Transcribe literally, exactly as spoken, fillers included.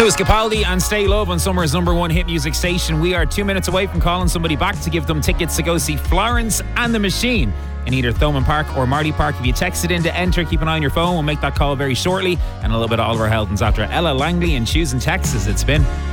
Lewis Capaldi and Stay Love on Summer's number one hit music station. We are two minutes away from calling somebody back to give them tickets to go see Florence and the Machine in either Thomond Park or Marty Park. If you text it in to enter, keep an eye on your phone. We'll make that call very shortly. And a little bit of Oliver Heldens after Ella Langley in Choosing Texas. It's been